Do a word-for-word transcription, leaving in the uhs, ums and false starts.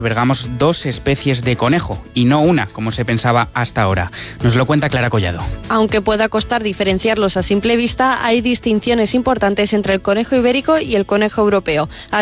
Albergamos dos especies de conejo y no una, como se pensaba hasta ahora. Nos lo cuenta Clara Collado. Aunque pueda costar diferenciarlos a simple vista, hay distinciones importantes entre el conejo ibérico y el conejo europeo.